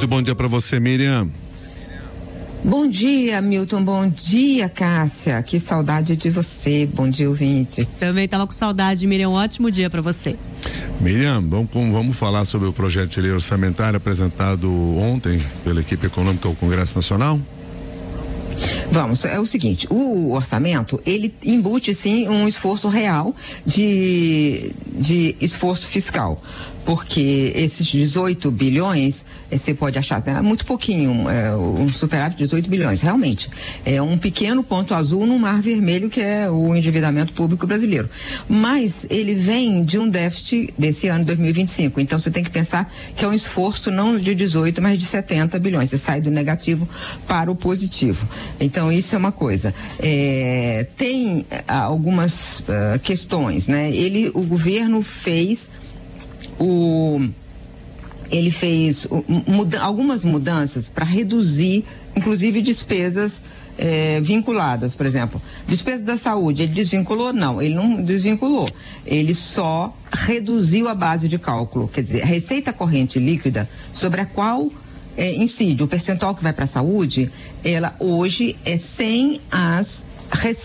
Muito bom dia para você, Miriam. Bom dia, Milton. Bom dia, Cássia. Que saudade de você. Bom dia, ouvintes. Também estava com saudade, Miriam. Um ótimo dia para você. Miriam, vamos falar sobre o projeto de lei orçamentária apresentado ontem pela equipe econômica ao Congresso Nacional? Vamos, é o seguinte, o orçamento, ele embute sim um esforço real de esforço fiscal, porque esses 18 bilhões, você pode achar, é muito pouquinho, um superávit de 18 bilhões, realmente, é um pequeno ponto azul no mar vermelho que é o endividamento público brasileiro, mas ele vem de um déficit desse ano 2025, então você tem que pensar que é um esforço não de 18, mas de 70 bilhões, você sai do negativo para o positivo. Então isso é uma coisa. Tem algumas questões, né? O governo fez algumas mudanças para reduzir, inclusive despesas vinculadas, por exemplo, despesa da saúde, ele desvinculou? Não, ele não desvinculou, ele só reduziu a base de cálculo, quer dizer, a receita corrente líquida sobre a qual incide o percentual que vai para a saúde, ela hoje é sem as